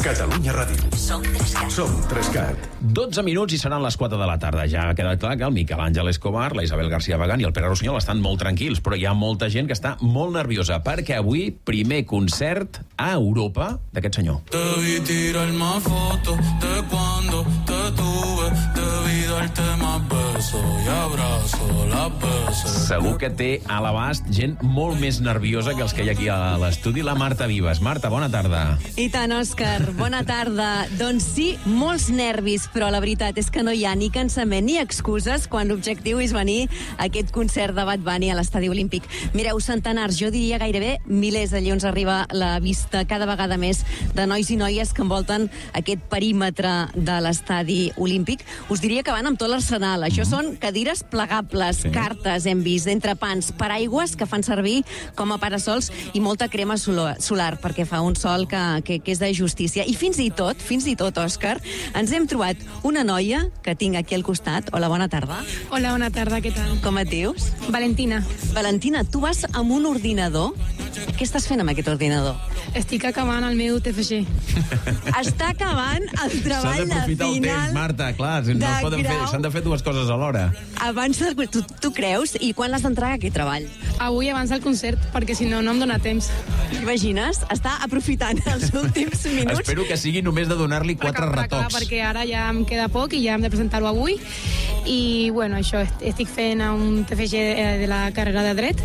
Catalunya Ràdio. Som 3CAT. 12 minuts i seran les 4 de la tarda. Ja ha quedat clar que el Miquel Àngel Escobar, la Isabel García Bagán i el Pere Rossinyol estan molt tranquils, però hi ha molta gent que està molt nerviosa, perquè avui primer concert a Europa d'aquest senyor. Te vi tirarme fotos de cuando te tuve, debí darte más besos y abrazo las veces. Segur que té a l'abast gent molt més nerviosa que els que hi ha aquí a l'estudi. La Marta Vives. Marta, bona tarda. I tant, Òscar. Bona tarda. Doncs sí, molts nervis, però la veritat és que no hi ha ni cansament ni excuses quan l'objectiu és venir a aquest concert de Bad Bunny a l'Estadi Olímpic. Mireu, centenars, jo diria gairebé milers, allí on arriba la vista cada vegada més de nois i noies que envolten aquest perímetre de l'Estadi Olímpic. Us diria que van amb tot l'arsenal. Això són cadires plegables, cartes, hem vist, entrepans, paraigües que fan servir com a parasols i molta crema solar, perquè fa un sol que és de justícia. I fins i tot, Òscar, ens hem trobat una noia que tinc aquí al costat. Hola, bona tarda. Hola, bona tarda, què tal? Com et dius? Valentina. Valentina, tu vas amb un ordinador. Què estàs fent amb aquest ordinador? Estic acabant el meu TFG. Està acabant el treball de final. S'ha d'aprofitar el temps, Marta, clar, s'han de fer dues coses alhora. Abans tu creus? I quan l'has d'entregar, aquest treball? Avui abans del concert, perquè si no, no em dóna temps. Imagines? Està aprofitant els últims minuts. Espero que sigui només de donar-li 4 retocs. Perquè ara ja em queda poc i ja hem de presentar-ho avui. I, bueno, això, estic fent un TFG de la carrera de dret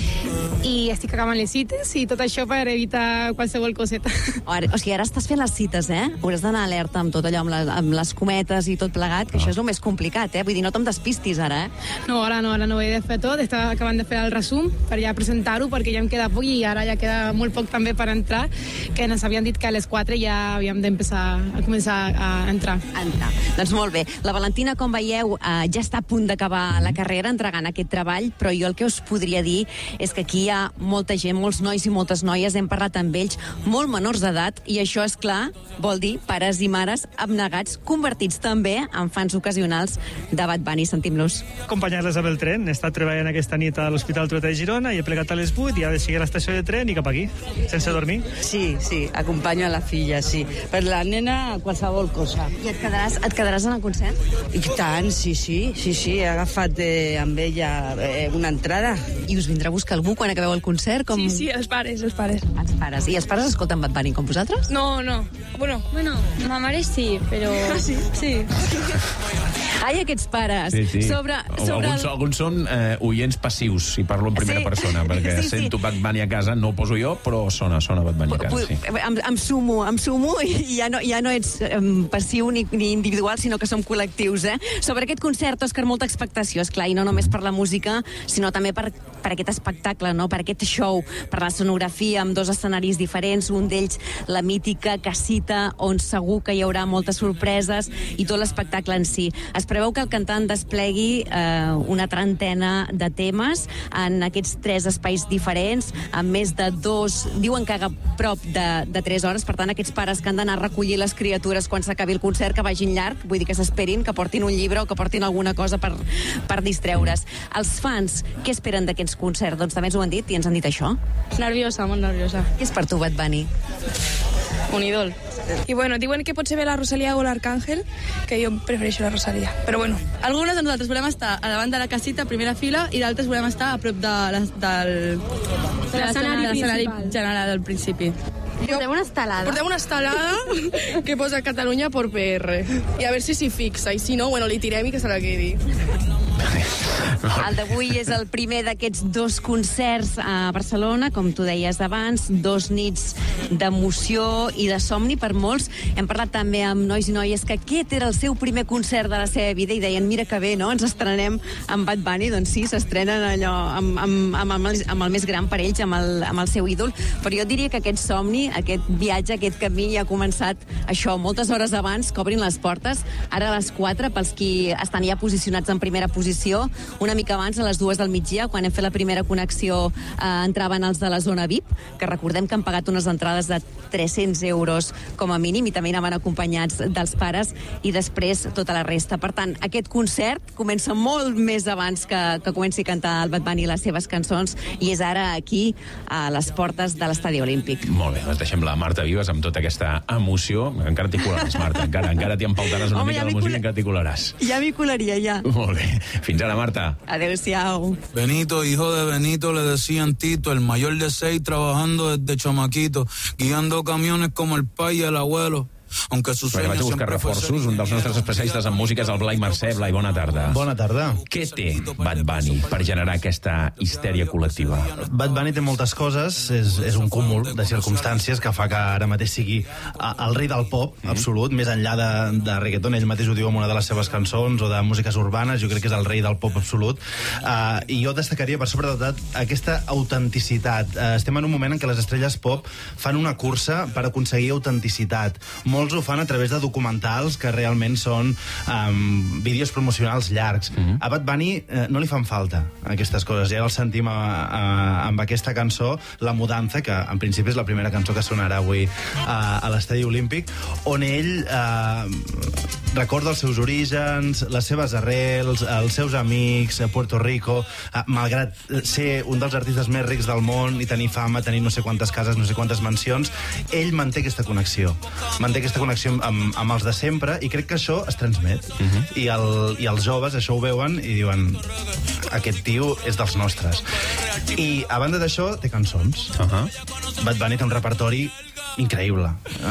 i estic acabant les cites i tot això per evitar qualsevol coseta. O sigui, ara estàs fent les cites, Hauràs d'anar alerta amb tot allò, amb les cometes i tot plegat, que això és el més complicat, Vull dir, no te'm despistis, ara, No, ara no he de fer tot. Estava acabant de fer el resum per ja presentar-ho, perquè ja em queda poc i ara ja queda molt poc també per entrar, que ens havien dit que a les 4 ja havíem de començar a entrar. Doncs molt bé. La Valentina, com veieu, ja està a punt d'acabar la carrera entregant aquest treball, però jo el que us podria dir és que aquí hi ha molta gent, molts nois i moltes noies, hem parlat amb ells, molt menors d'edat, i això, és clar, vol dir pares i mares abnegats, convertits també en fans ocasionals de Bad Bunny. Sentim-los. Acompanyar-les amb el tren. He estat treballant aquesta nit a l'Hospital Trueta de Girona i he plegat a les 8 i ha de seguir a l'estació de tren i cap aquí, sense dormir. Sí, acompanyo a la filla, sí. Per la nena, qualsevol cosa. I et quedaràs en el concert? I tant, sí. He agafat amb ella una entrada. I us vindrà a buscar algú quan acabeu el concert? Sí, els pares. Els pares. I els pares escolten Bad Bunny com vosaltres? No. Bueno, ma mare sí, però... Sí. Ai, aquests pares. Sí. Alguns són oients passius, si parlo en primera persona, perquè sento Bad Bunny a casa, no ho poso jo, però sona Bad Bunny a casa, sí. Em sumo i ja no ets passiu ni individual, sinó que som col·lectius, Sobre aquest concert, Òscar, molta expectació, esclar, i no només per la música, sinó també per aquest espectacle, per aquest show, per la sonografia amb 2 escenaris diferents, un d'ells la mítica casita, on segur que hi haurà moltes sorpreses, i tot l'espectacle en si. Es preveu que el cantant desplegui una trentena de temes en aquests 3 espais diferents, amb més de 2, diuen que a prop de 3 hores, per tant, aquests pares que han d'anar a recollir les criatures quan s'acabi el concert, que vagin llarg, vull dir que s'esperin, que portin un llibre o que portin alguna cosa per distreure's. Els fans, què esperen d'aquests concerts? Doncs també ens ho han dit i ens han dit això. Nerviosa, molt nerviosa. Què és per tu, Bad Bunny? Un ídol. I bueno, diuen que pot ser bé la Rosalía o l'Arcángel, que jo prefereixo la Rosalía. Però bueno, algunes de nosaltres volem estar a davant de la casita, a primera fila, i d'altres volem estar a prop de l'escenari general del principi. Portem una estelada que posa Catalunya por PR. I a veure si s'hi fixa, i si no, bueno, li tirem i que se la quedi. El d'avui és el primer d'aquests 2 concerts a Barcelona, com tu deies abans, 2 nits d'emoció i de somni per molts. Hem parlat també amb nois i noies que aquest era el seu primer concert de la seva vida i deien, mira que bé, no? Ens estrenem amb Bad Bunny. Doncs sí, s'estrenen allò amb el més gran per ells, amb el seu ídol. Però jo diria que aquest somni, aquest viatge, aquest camí ja ha començat això, moltes hores abans que obrin les portes. Ara a les 4, pels qui estan ja posicionats en primera posició, una mica abans, a les 2 del migdia, quan hem fet la primera connexió, entraven els de la zona VIP, que recordem que han pagat unes entrades de 300 euros com a mínim, i també anaven acompanyats dels pares, i després tota la resta. Per tant, aquest concert comença molt més abans que comenci a cantar el Bad Bunny les seves cançons, i és ara aquí, a les portes de l'Estadi Olímpic. Molt bé, doncs deixem la Marta Vives amb tota aquesta emoció. Encara t'hi colaràs, Marta, encara t'hi empaltaràs una mica de la música i encara t'hi colaràs. Ja m'hi colaria, ja. Molt bé. Fins ara, Marta. Adéu-siau. Benito, hijo de Benito, le decían Tito, el mayor de 6, trabajando desde chamaquito, guiando camiones como el pai y el abuelo. Aunque su sueño Vaig a buscar reforços. Un dels nostres especialistes en música és el Blai Mercè. Blai, bona tarda. Bona tarda. Què té Bad Bunny per generar aquesta histèria col·lectiva? Bad Bunny té moltes coses, és un cúmul de circumstàncies que fa que ara mateix sigui el rei del pop, absolut, més enllà de reggaeton. Ell mateix ho diu en una de les seves cançons, o de músiques urbanes, jo crec que és el rei del pop absolut. I jo destacaria, per sobre de tot, aquesta autenticitat. Estem en un moment en què les estrelles pop fan una cursa per aconseguir autenticitat. Molts ho fan a través de documentals que realment són vídeos promocionals llargs. A Bad Bunny no li fan falta aquestes coses. Ja el sentim amb aquesta cançó, La Mudanza, que en principi és la primera cançó que sonarà avui a l'Estadi Olímpic, on ell recorda els seus orígens, les seves arrels, els seus amics, a Puerto Rico. Malgrat ser un dels artistes més rics del món i tenir fama, tenir no sé quantes cases, no sé quantes mansions, ell manté aquesta connexió. Manté aquesta connexió amb els de sempre, i crec que això es transmet. I els joves això ho veuen i diuen, aquest tio és dels nostres. I a banda d'això té cançons. Bad Bunny té un repertori increïble.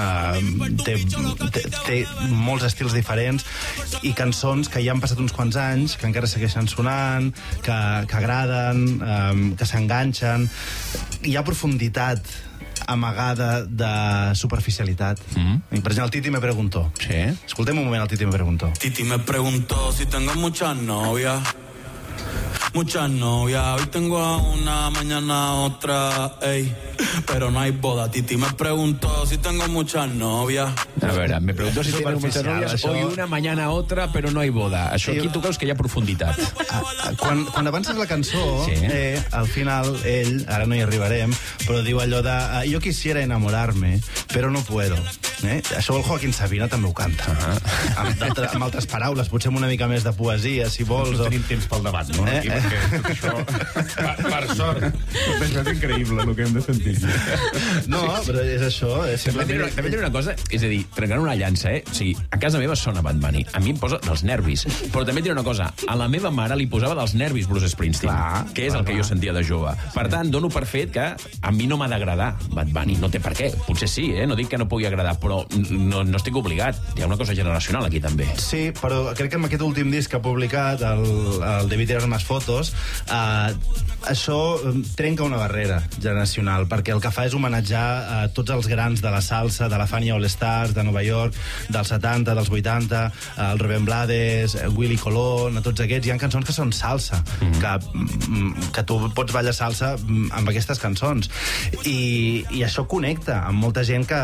Té molts estils diferents i cançons que ja han passat uns quants anys, que encara segueixen sonant, que agraden, que s'enganxen. Hi ha profunditat amagada de superficialitat. Per exemple, el Titi me preguntó. Sí. Escoltem un moment el Titi me preguntó. Titi me preguntó si tengo muchas novias. Muchas novias, hoy tengo a una, mañana a otra, ey, pero no hay boda. Titi me preguntó si tengo muchas novias. A veure, me preguntó si tengo muchas novias, això... hoy una, mañana otra, però no hay boda. Això aquí tu creus que hi ha profunditat. Quan avances la cançó, sí. Al final ell, ara no hi arribarem, però diu allò de yo quisiera enamorarme, però no puedo. Això el Joaquín Sabina també ho canta. Amb altres paraules, potser amb una mica més de poesia, si vols. No tenim temps pel debat, no? Tot això, per sort. Tot això és increïble, el que hem de sentir. No, però és això. També diré una cosa, és a dir, trencant una llança, O sigui, a casa meva sona Bad Bunny. A mi em posa dels nervis. Però també diré una cosa, a la meva mare li posava dels nervis Bruce Springsteen, que és el que jo sentia de jove. Per tant, dono per fet que a mi no m'ha d'agradar Bad Bunny. No té per què. Potser sí, no dic que no pugui agradar, però no estic obligat. Hi ha una cosa generacional aquí, també. Sí, però crec que amb aquest últim disc que ha publicat, el Debí tirar unes fotos, això trenca una barrera generacional, perquè el que fa és homenatjar tots els grans de la salsa, de la Fania All Stars, de Nova York, dels 70, dels 80, el Rubén Blades, Willy Colón, a tots aquests. Hi ha cançons que són salsa, que tu pots ballar salsa amb aquestes cançons. I això connecta amb molta gent que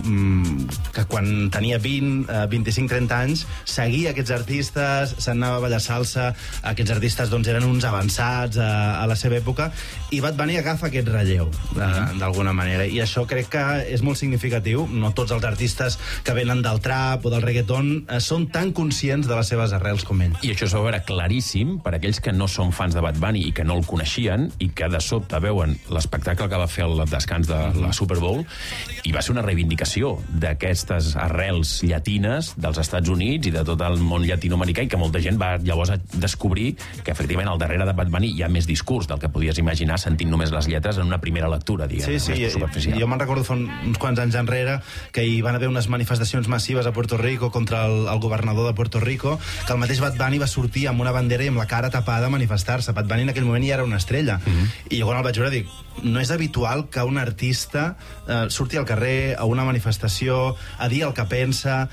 quan tenia 20, 25, 30 anys seguia aquests artistes, s'anava a ballar salsa. Aquests artistes doncs eren uns avançats a la seva època, i Bad Bunny agafa aquest relleu d'alguna manera, i això crec que és molt significatiu. No tots els artistes que venen del trap o del reggaeton són tan conscients de les seves arrels com ell. I això s'ho va veure claríssim per aquells que no són fans de Bad Bunny i que no el coneixien, i que de sobte veuen l'espectacle que va fer al descans de la Super Bowl, i va ser una reivindicació d'aquestes arrels llatines dels Estats Units i de tot el món llatinoamericà, i que molta gent va llavors descobrir que efectivament al darrere de Bad Bunny hi ha més discurs del que podies imaginar sentint només les lletres en una primera lectura, diguem. Sí, jo me'n recordo fa uns quants anys enrere que hi van haver unes manifestacions massives a Puerto Rico contra el governador de Puerto Rico, que el mateix Bad Bunny va sortir amb una bandera i amb la cara tapada a manifestar-se. Bad Bunny en aquell moment ja era una estrella. I jo quan el vaig veure dic, no és habitual que un artista surti al carrer a una manifestació, a dir el que pensa.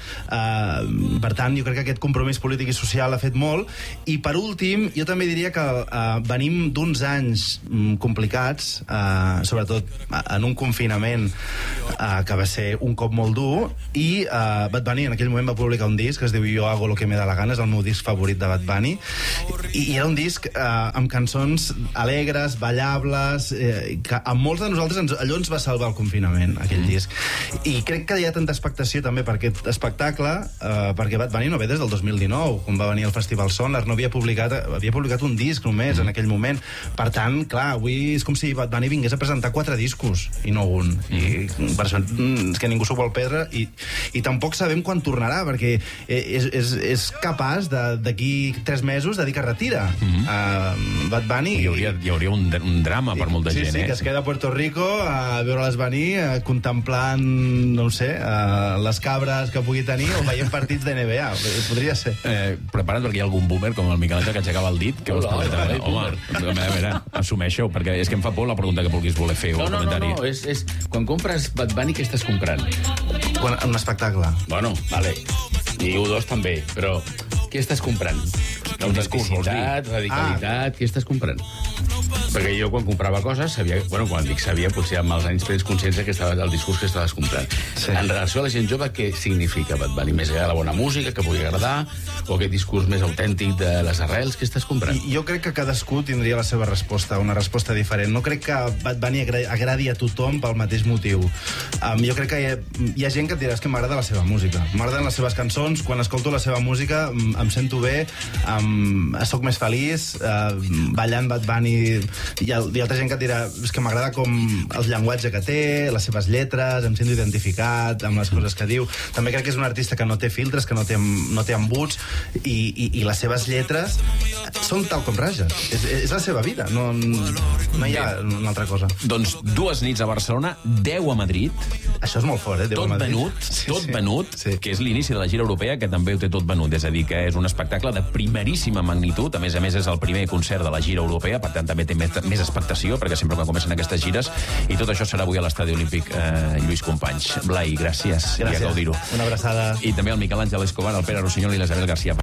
Per tant, jo crec que aquest compromís polític i social ha fet molt. I, per últim, jo també diria que venim d'uns anys complicats, sobretot en un confinament que va ser un cop molt dur, i Bad Bunny en aquell moment va publicar un disc que es diu Yo hago lo que me da la gana, és el meu disc favorit de Bad Bunny, i era un disc amb cançons alegres, ballables, que a molts de nosaltres allò ens va salvar el confinament, aquell disc. I crec que hi ha tanta expectació també per aquest espectacle, perquè Bad Bunny no ve des del 2019, quan va venir al Festival Sonar, no havia publicat un disc només en aquell moment. Per tant, clar, avui és com si Bad Bunny vingués a presentar 4 discos i no un. I per això és que ningú s'ho vol perdre, i tampoc sabem quan tornarà, perquè és capaç d'aquí 3 mesos de dir que retira. Bad Bunny... Hi hauria un drama per molta gent, Sí, que es queda a Puerto Rico a veure-les venir, contemplant, no ho sé, les cabres que pugui tenir o veient partits de NBA. Podria ser. Prepara't perquè hi ha algun boomer com el Miquel Àngel que aixecava el dit, que vols poder treure. Home, a veure, assumeixo, perquè és que em fa por la pregunta que vulguis voler fer o el comentari. No, és quan compres Bad Bunny, què estàs comprant? Un espectacle. Bueno, vale. I U2 també, però què estàs comprant? Autenticitat, radicalitat, què estàs comprant? Perquè jo quan comprava coses sabia, bueno, quan dic sabia, potser amb els anys prens consciència que estava el discurs que estaves comprant. Sí. En relació a la gent jove, què significa Bad Bunny? Més enllà de la bona música, que pugui agradar, o aquest discurs més autèntic de les arrels, què estàs comprant? Jo crec que cadascú tindria la seva resposta, una resposta diferent. No crec que Bad Bunny agradi a tothom pel mateix motiu. Jo crec que hi ha gent que et dirà que m'agrada la seva música, m'agraden les seves cançons, quan escolto la seva música em sento bé, soc més feliç, ballant Bad Bunny. Hi ha altra gent que et dirà que m'agrada com el llenguatge que té, les seves lletres, em sento identificat amb les coses que diu. També crec que és un artista que no té filtres, que no té embuts, i les seves lletres són tal com raja. És la seva vida, no hi ha una altra cosa. Doncs 2 nits a Barcelona, 10 a Madrid. Això és molt fort, 10 a Madrid. Tot venut, que és l'inici de la gira europea, que també ho té tot venut. És a dir, que és un espectacle de primeríssima magnitud. A més, és el primer concert de la gira europea, per tant, també té més expectació, perquè sempre quan comencen aquestes gires, i tot això serà avui a l'Estadi Olímpic Lluís Companys. Blai, gràcies. I a gaudir-ho. Una abraçada. I també el Miquel Àngel Escobar, el Pere Rossinyol i l'Isabel García.